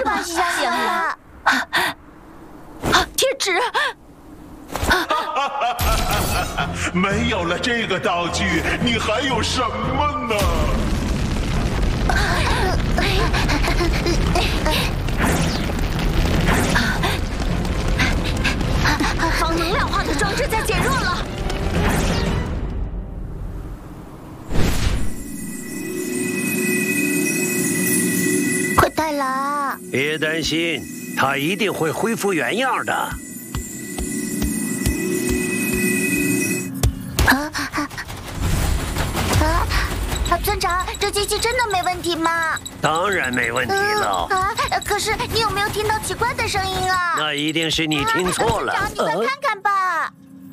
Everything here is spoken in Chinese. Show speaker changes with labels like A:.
A: 吧，行了。
B: 贴纸。
C: 没有了这个道具，你还有什么呢？
B: 防能量化的装置在减弱了。
A: 灰太狼，
D: 别担心，它一定会恢复原样的。
A: 村长，这机器真的没问题吗？
D: 当然没问题了。
A: 可是你有没有听到奇怪的声音啊？
D: 那一定是你听错了。
A: 村长，你快看看吧。